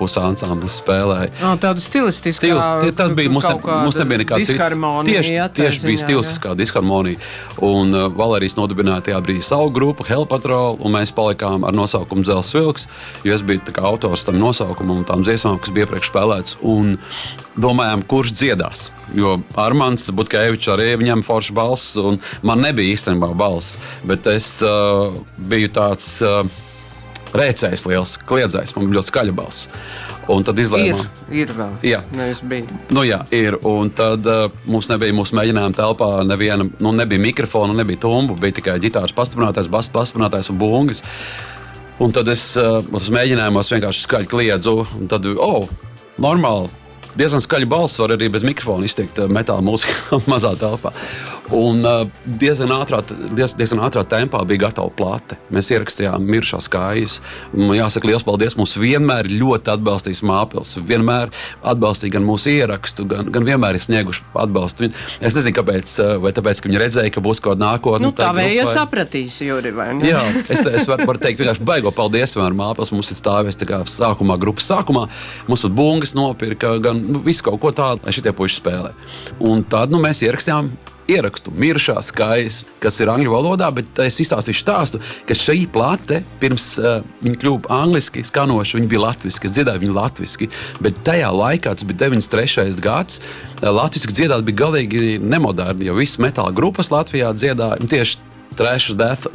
puses ansamblis spēlēja. Tāda stilistiskā Tad bija, mums nebija nekāda disharmonija. Tieši bija stilistiskā disharmonija. Un Valērijas nodibināja tajā brīdī savu grupu, Hell Patrol, un mēs palikām ar nosaukumu Dzelzs vilks, jo es biju tā kā autors tam nosaukumam un tām dziesmām, kas bija iepriekš spēlēts, un domājām, kurš dziedās. Jo Armands Butkevičs arī viņam foršs balss, un man nebija īstenībā balss, bet es biju tāds rēcējs liels, kliedzējs, man bija ļoti skaļa balss. Un tad izlēmām. Ir vēl. Jā. Nevis bija. Jā, ir. Un tad mums nebija mūsu mēģinājuma telpā neviena, nebija mikrofona, nebija tumbu, bija tikai ģitāras pastiprinātājs, bass pastiprinātājs un bungas. Un tad es uz mēģinājumos vienkārši skaļi kliedzu, un tad, normāli. Diezgan skaļa balss var arī bez mikrofona izteikt metāla mūzika mazā telpā. Un diezgan ātrā tempā bija gatava plate. Mēs ierakstījām Mirušās kājas. Jāsaka, liels paldies. Mums vienmēr ļoti atbalstījis Māpils. Vienmēr atbalstīja gan mūsu ierakstu, gan vienmēr ir snieguši atbalstu. Es nezinu, kāpēc, vai tāpēc, ka viņi redzēja, ka būs kaut kāda nākotne. Tā vēja sapratīs, Juri, vai ne? Jā, es varu teikt vienkārši baigo paldies vienmēr Māpils. Mums ir stāvies tā kā grupas sākumā. Mums pat bungas nopirka, gan visu kaut ko tādu, lai šitie puiši spēlē. Un tad mēs ierakstījām ierakstu Mirušās kājas, kas ir angļu valodā, bet es izstāstīšu stāstu, ka šī plate, pirms viņa kļuva angliski skanoša, viņa bija latviski, es dziedāju viņu latviski, bet tajā laikā, tas bija 93. gads, latviski dziedāt bija galīgi nemoderni, jo visas metāla grupas Latvijā dziedāja, tieši Trash Death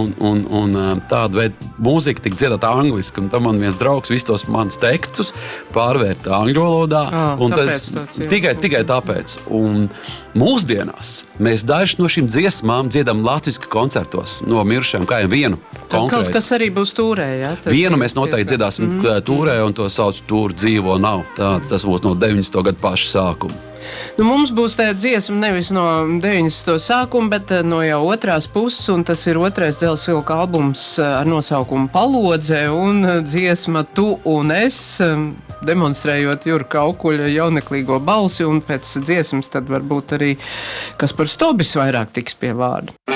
un tāda veida mūzika tika dziedāta angliski, un tam man viens draugs visus tos manus tekstus pārvērta angļu valodā, un tikai tāpēc. Un mūsdienās mēs dažas no šīm dziesmām dziedam latviski koncertos no Mirušajām kājām vienu konkrēti. Kaut kas arī būs tūrē, jā? Vienu mēs noteikti dziedāsim tūrē, un to sauc Tūri dzīvo nav. Tas būs no 90. gadu paša sākuma. Mums būs tā dziesma nevis no 90. sākuma, bet no jau otrās puses, un tas ir otrais Dzelzs vilka albums ar nosaukumu Palodze, un dziesma Tu un es, demonstrējot Jura Kaukuļa jauneklīgo balsi, un pēc dziesmas tad varbūt arī Kaspars Tobis vairāk tiks pie vārda.